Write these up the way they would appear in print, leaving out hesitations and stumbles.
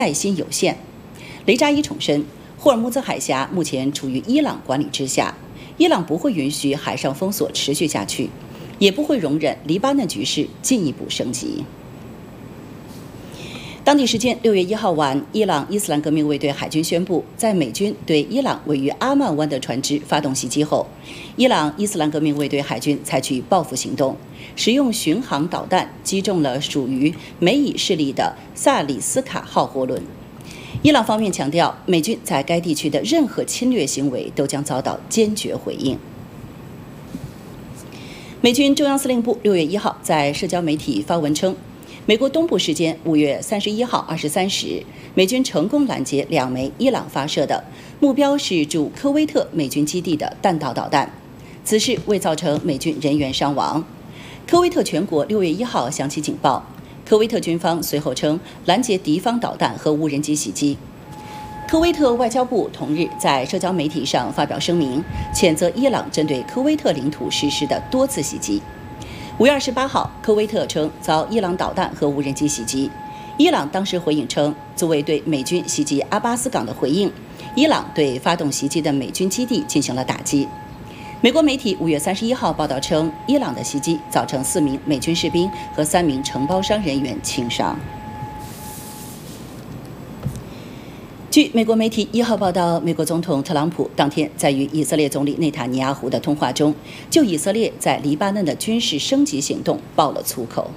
耐心有限。雷扎伊重申，霍尔木兹海峡目前处于伊朗管理之下，伊朗不会允许海上封锁持续下去，也不会容忍黎巴嫩局势进一步升级。当地时间6月1号晚，伊朗伊斯兰革命卫队海军宣布，在美军对伊朗位于阿曼湾的船只发动袭击后，伊朗伊斯兰革命卫队海军采取报复行动，使用巡航导弹击中了属于美以势力的萨里斯卡号货轮。伊朗方面强调，美军在该地区的任何侵略行为都将遭到坚决回应。美军中央司令部6月1号在社交媒体发文称，美国东部时间5月31号23时，美军成功拦截2枚伊朗发射的目标是驻科威特美军基地的弹道导弹，此事未造成美军人员伤亡。科威特全国6月1号响起警报，科威特军方随后称拦截敌方导弹和无人机袭击。科威特外交部同日在社交媒体上发表声明，谴责伊朗针对科威特领土实施的多次袭击。5月28号，科威特称遭伊朗导弹和无人机袭击。伊朗当时回应称，作为对美军袭击阿巴斯港的回应，伊朗对发动袭击的美军基地进行了打击。美国媒体5月31号报道称，伊朗的袭击造成4名美军士兵和3名承包商人员轻伤。据美国媒体1号报道，美国总统特朗普当天在与以色列总理内塔尼亚胡的通话中，就以色列在黎巴嫩的军事升级行动爆了粗口。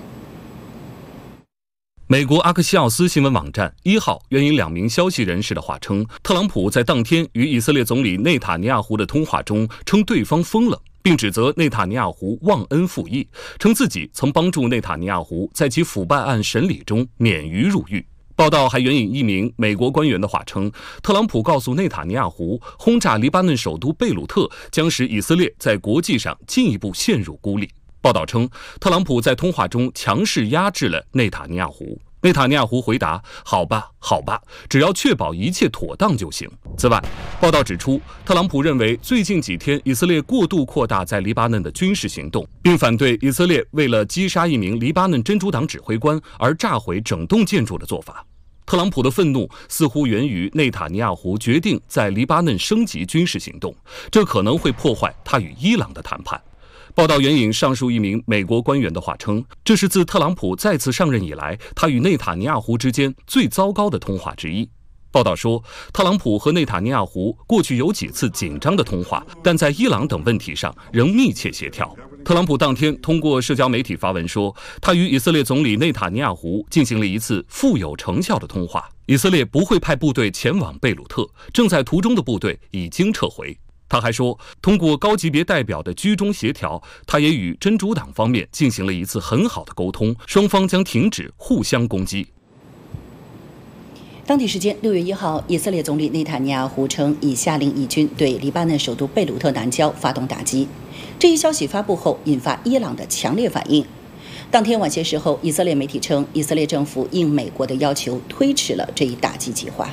美国阿克西奥斯新闻网站1号援引2名消息人士的话称，特朗普在当天与以色列总理内塔尼亚胡的通话中称对方疯了，并指责内塔尼亚胡忘恩负义，称自己曾帮助内塔尼亚胡在其腐败案审理中免于入狱。报道还援引一名美国官员的话称，特朗普告诉内塔尼亚胡，轰炸黎巴嫩首都贝鲁特将使以色列在国际上进一步陷入孤立。报道称，特朗普在通话中强势压制了内塔尼亚胡。内塔尼亚胡回答：“好吧，好吧，只要确保一切妥当就行。”此外，报道指出，特朗普认为最近几天以色列过度扩大在黎巴嫩的军事行动，并反对以色列为了击杀一名黎巴嫩真主党指挥官而炸毁整栋建筑的做法。特朗普的愤怒似乎源于内塔尼亚胡决定在黎巴嫩升级军事行动，这可能会破坏他与伊朗的谈判。报道援引上述一名美国官员的话称，这是自特朗普再次上任以来，他与内塔尼亚胡之间最糟糕的通话之一。报道说，特朗普和内塔尼亚胡过去有几次紧张的通话，但在伊朗等问题上仍密切协调。特朗普当天通过社交媒体发文说，他与以色列总理内塔尼亚胡进行了一次富有成效的通话，以色列不会派部队前往贝鲁特，正在途中的部队已经撤回。他还说，通过高级别代表的居中协调，他也与真主党方面进行了一次很好的沟通，双方将停止互相攻击。 当地时间6月1号，以色列总理内塔尼亚胡称已下令以军对黎巴嫩首都贝鲁特南郊发动打击。这一消息发布后，引发伊朗的强烈反应。当天晚些时候，以色列媒体称，以色列政府应美国的要求推迟了这一打击计划。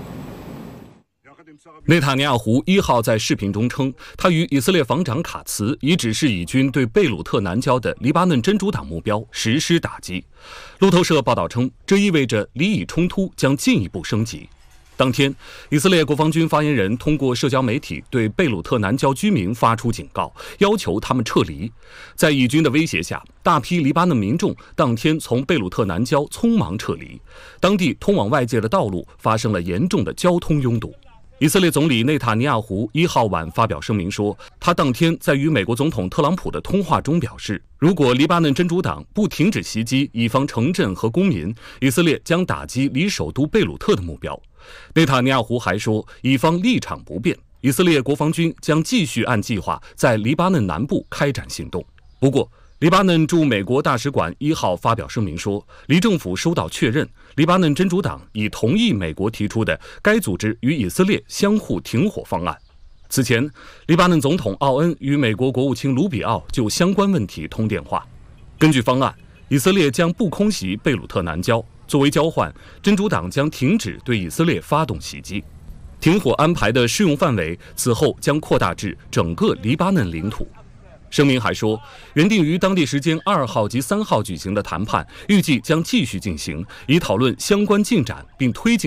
内塔尼亚胡1号在视频中称，他与以色列防长卡茨已指示以军对贝鲁特南郊的黎巴嫩真主党目标实施打击。路透社报道称，这意味着黎以冲突将进一步升级。当天，以色列国防军发言人通过社交媒体对贝鲁特南郊居民发出警告，要求他们撤离。在以军的威胁下，大批黎巴嫩民众当天从贝鲁特南郊匆忙撤离，当地通往外界的道路发生了严重的交通拥堵。以色列总理内塔尼亚胡1号晚发表声明说，他当天在与美国总统特朗普的通话中表示，如果黎巴嫩真主党不停止袭击以方城镇和公民，以色列将打击离首都贝鲁特的目标。内塔尼亚胡还说，以方立场不变，以色列国防军将继续按计划在黎巴嫩南部开展行动。不过，黎巴嫩驻美国大使馆1号发表声明说，黎政府收到确认，黎巴嫩真主党已同意美国提出的该组织与以色列相互停火方案。此前，黎巴嫩总统奥恩与美国国务卿卢比奥就相关问题通电话。根据方案，以色列将不空袭贝鲁特南郊，作为交换，真主党将停止对以色列发动袭击。停火安排的适用范围此后将扩大至整个黎巴嫩领土。 声明还说，原定于当地时间2号及3号举行的谈判，预计将继续进行，以讨论相关进展并推进